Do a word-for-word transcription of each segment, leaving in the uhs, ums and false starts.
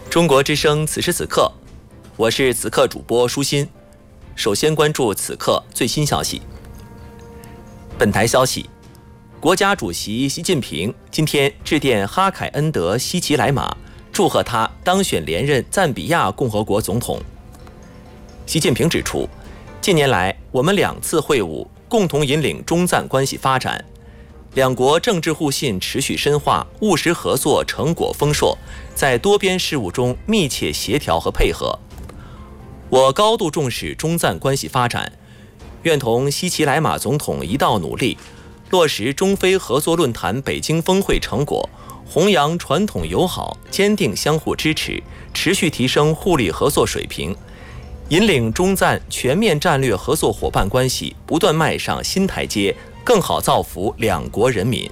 中国之声此时此刻，我是此刻主播舒心。首先关注此刻最新消息。本台消息，国家主席习近平今天致电哈凯恩德·希奇莱马，祝贺他当选连任赞比亚共和国总统。习近平指出，近年来我们两次会晤共同引领中赞关系发展，两国政治互信持续深化，务实合作成果丰硕，在多边事务中密切协调和配合。我高度重视中赞关系发展，愿同希奇莱马总统一道努力，落实中非合作论坛北京峰会成果，弘扬传统友好，坚定相互支持，持续提升互利合作水平，引领中赞全面战略合作伙伴关系不断迈上新台阶，更好造福两国人民。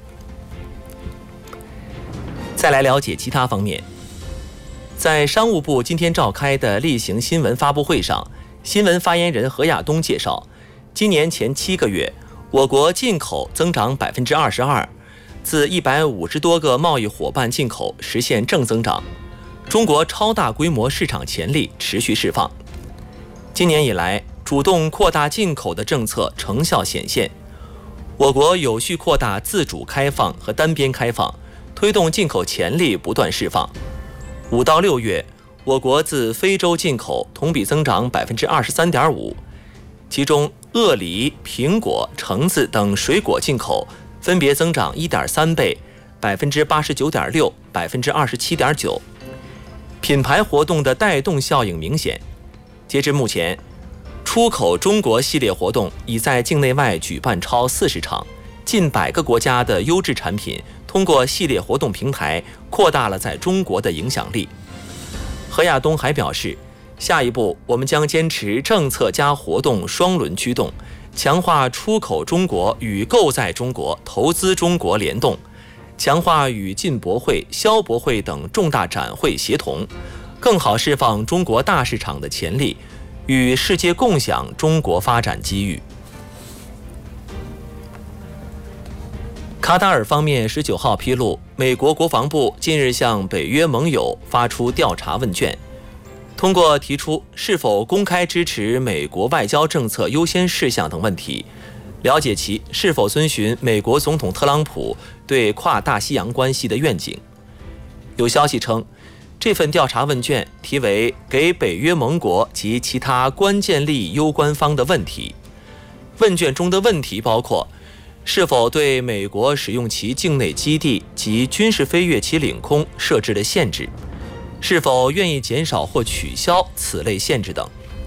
再来了解其他方面。在商务部今天召开的例行新闻发布会上，新闻发言人何亚东介绍，今年前七个月，我国进口增长百分之二十二，自一百五十多个贸易伙伴进口实现正增长。中国超大规模市场潜力持续释放。今年以来，主动扩大进口的政策成效显现，我国有序扩大自主开放和单边开放，推动进口潜力不断释放。五到六月，我国自非洲进口同比增长百分之二十三点五，其中鳄梨、苹果、橙子等水果进口分别增长一点三倍、百分之八十九点六、百分之二十七点九。品牌活动的带动效应明显。截至目前，出口中国系列活动已在境内外举办超四十场，近百个国家的优质产品通过系列活动平台扩大了在中国的影响力。何亚东还表示，下一步我们将坚持政策加活动双轮驱动，强化出口中国与购在中国、投资中国联动，强化与进博会、消博会等重大展会协同，更好释放中国大市场的潜力，与世界共享中国发展机遇。卡塔尔方面十九号披露，美国国防部近日向北约盟友发出调查问卷，通过提出是否公开支持美国外交政策优先事项等问题，了解其是否遵循美国总统特朗普对跨大西洋关系的愿景。有消息称，这份调查问卷题为“给北约盟国及其他关键利益攸关方的问题”。问卷中的问题包括：是否对美国使用其境内基地及军事飞越其领空设置了限制？是否愿意减少或取消此类限制等？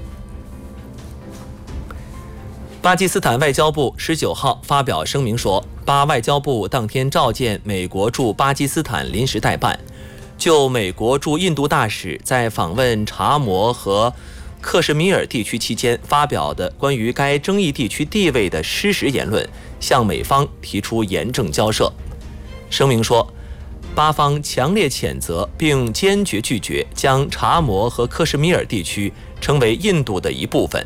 巴基斯坦外交部十九号发表声明说，巴外交部当天召见美国驻巴基斯坦临时代办，就美国驻印度大使在访问查谟和克什米尔地区期间发表的关于该争议地区地位的失实言论，向美方提出严正交涉。声明说，巴方强烈谴责并坚决拒绝将查谟和克什米尔地区称为印度的一部分。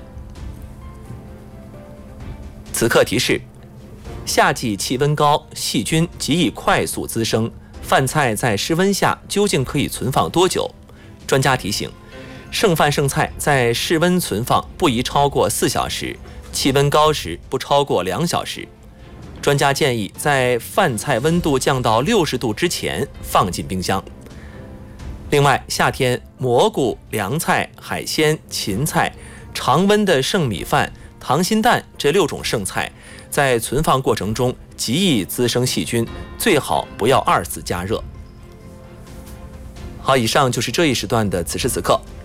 此刻提示：夏季气温高，细菌极易快速滋生，饭菜在室温下究竟可以存放多久？专家提醒，剩饭剩菜在室温存放不宜超过四小时，气温高时不超过两小时。专家建议在饭菜温度降到六十度之前放进冰箱。另外，夏天蘑菇、凉菜、海鲜、芹菜、常温的剩米饭、溏心蛋这六种剩菜，在存放过程中极易滋生细菌，最好不要二次加热。好，以上就是这一时段的此时此刻，